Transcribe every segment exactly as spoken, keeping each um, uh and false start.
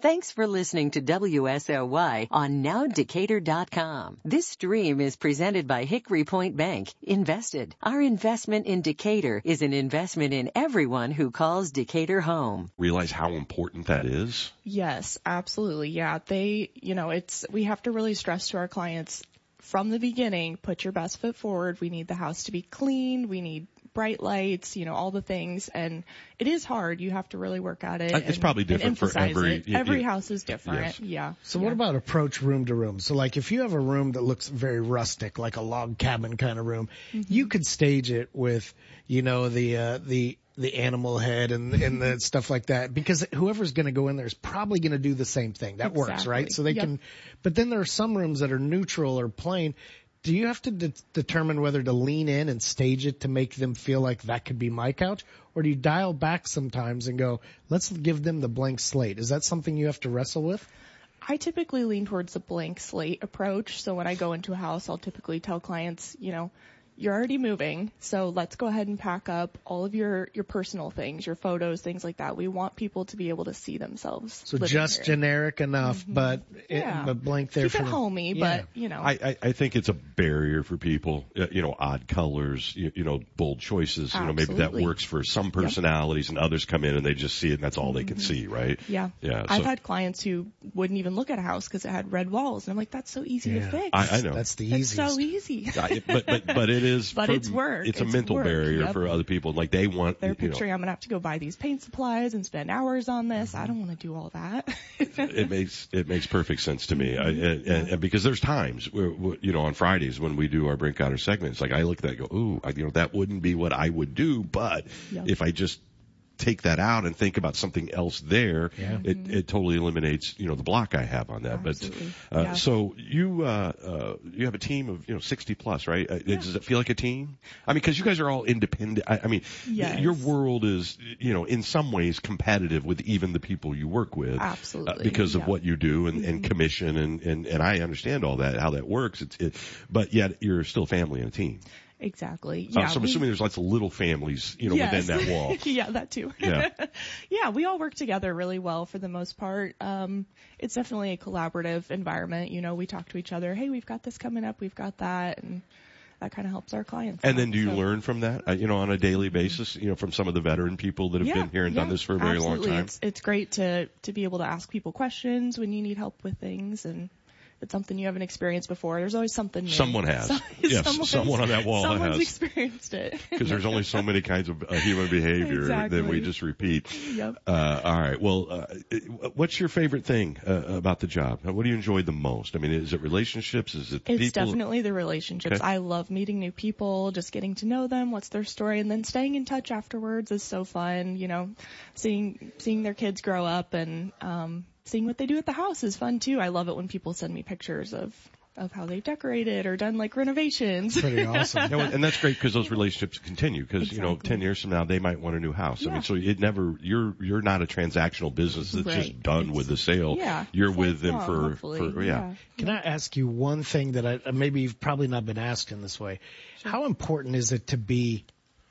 Thanks for listening to W S L Y on now decatur dot com. This stream is presented by Hickory Point Bank. Invested. Our investment in Decatur is an investment in everyone who calls Decatur home. Realize how important that is? Yes, absolutely. Yeah, they, you know, it's, we have to really stress to our clients from the beginning, put your best foot forward. We need the house to be clean. We need bright lights, you know, all the things. And it is hard. You have to really work at it. It's and, probably different for every... It. Every yeah. house is different. Yes. Yeah. So yeah. what about approach room to room? So like if you have a room that looks very rustic, like a log cabin kind of room, mm-hmm. you could stage it with, you know, the, uh, the, the animal head and, and the stuff like that, because whoever's going to go in there is probably going to do the same thing. That exactly. works, right? So they yep. can, but then there are some rooms that are neutral or plain. Do you have to de- determine whether to lean in and stage it to make them feel like that could be my couch? Or do you dial back sometimes and go, let's give them the blank slate? Is that something you have to wrestle with? I typically lean towards the blank slate approach. So when I go into a house, I'll typically tell clients, you know, you're already moving, so let's go ahead and pack up all of your, your personal things, your photos, things like that. We want people to be able to see themselves. So just here. generic enough, mm-hmm. but yeah. it, but blank there Keep for it them. homey, yeah. but you know. I, I, I think it's a barrier for people. You know, odd colors, you, you know, bold choices. Absolutely. You know, maybe that works for some personalities, yep. and others come in and they just see it, and that's all mm-hmm. they can see, right? Yeah. Yeah. I've so. had clients who wouldn't even look at a house because it had red walls, and I'm like, that's so easy yeah. to fix. I, I know. That's the easiest. easiest. It's so easy. I, but but but it is. But for, it's work. It's a it's mental work. barrier yep. for other people. Like they want. They're you picturing know, I'm gonna have to go buy these paint supplies and spend hours on this. I don't want to do all that. it makes it makes perfect sense to me. I, and, and, and because there's times where, you know, on Fridays when we do our Brink Counter segments, like I look at that and go, ooh, I, you know, that wouldn't be what I would do, but yep. if I just take that out and think about something else there, yeah. it, it totally eliminates, you know, the block I have on that. Absolutely. But, uh, yeah. so you, uh, uh, you have a team of, you know, sixty plus, right? Uh, yeah. Does it feel like a team? I mean, cause you guys are all independent. I, I mean, yes. your world is, you know, in some ways competitive with even the people you work with. Absolutely. Uh, because yeah. of what you do and, mm-hmm. and commission and, and, and I understand all that, how that works. It's, it, but yet you're still a family and a team. Exactly. Yeah. Uh, so I'm we, assuming there's lots of little families, you know, yes. within that wall. yeah, that too. Yeah. yeah, we all work together really well for the most part. Um, it's definitely a collaborative environment. You know, we talk to each other. Hey, we've got this coming up. We've got that. And that kind of helps our clients. And out, then do you so. learn from that, uh, you know, on a daily basis, you know, from some of the veteran people that have yeah, been here and yeah, done this for a very absolutely. long time? It's, it's great to, to be able to ask people questions when you need help with things, and it's something you haven't experienced before. There's always something new. Someone has. Some, yes, someone, someone on that wall someone's has. experienced it. Because there's only so many kinds of uh, human behavior exactly. that we just repeat. Yep. Uh, all right. Well, uh, what's your favorite thing uh, about the job? What do you enjoy the most? I mean, is it relationships? Is it the It's people? definitely the relationships. Okay. I love meeting new people, just getting to know them, what's their story, and then staying in touch afterwards is so fun. You know, seeing seeing their kids grow up and um seeing what they do at the house is fun too. I love it when people send me pictures of of how they've decorated or done like renovations. Pretty awesome. You know, and that's great because those relationships continue because, exactly. you know, ten years from now they might want a new house. Yeah. I mean, so it never, you're, you're not a transactional business that's right. just done it's, with the sale. Yeah. You're it's with them lifelong, for, for, yeah. yeah. Can I ask you one thing that I, maybe you've probably not been asked in this way? Sure. How important is it to be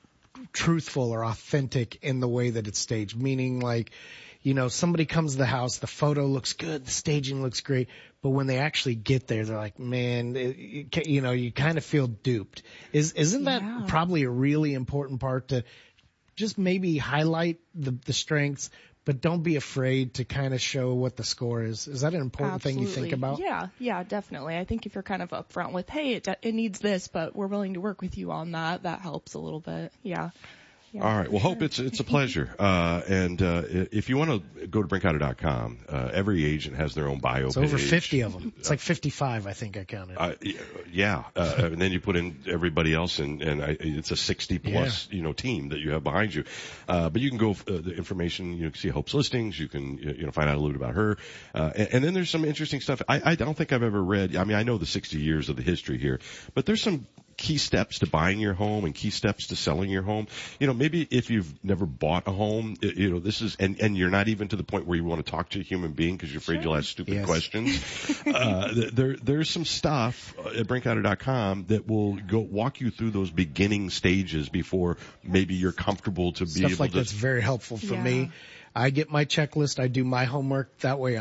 truthful or authentic in the way that it's staged? Meaning like, you know, somebody comes to the house, the photo looks good, the staging looks great, but when they actually get there, they're like, man, it, it, you know, you kind of feel duped. Is, isn't that yeah. probably a really important part to just maybe highlight the, the strengths, but don't be afraid to kind of show what the score is? Is that an important Absolutely. thing you think about? Yeah, yeah, definitely. I think if you're kind of upfront with, hey, it, it needs this, but we're willing to work with you on that, that helps a little bit. Yeah. Yeah, all right. Well, sure. Hope, it's it's a pleasure. Uh, and uh, if you want to go to brink counter dot com, uh, every agent has their own bio It's page. over fifty of them. It's like fifty-five, I think I counted. Uh, yeah. Uh, and then you put in everybody else, and, and I, it's a sixty plus, yeah. you know, team that you have behind you. Uh, but you can go, uh, the information, you can see Hope's listings. You can, you know, find out a little bit about her. Uh, and, and then there's some interesting stuff. I, I don't think I've ever read, I mean, I know the sixty years of the history here, but there's some key steps to buying your home and key steps to selling your home. You know, maybe if you've never bought a home, you know, this is, and, and you're not even to the point where you want to talk to a human being because you're afraid sure. you'll ask stupid yes. questions. uh, there, there's some stuff at brink counter dot com that will go walk you through those beginning stages before maybe you're comfortable to be Stuff able like to. that's very helpful for yeah. me. I get my checklist. I do my homework. That way